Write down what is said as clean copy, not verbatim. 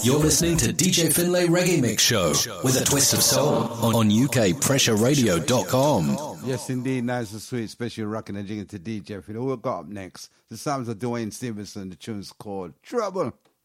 You're listening to DJ Finlay Reggae Mix Show with a twist of soul on UKPressureRadio.com. Yes, indeed, nice and sweet, especially rocking and jigging to DJ Finlay. We'll go up next. The sounds of Dwayne Stevenson. The tune's called Trouble.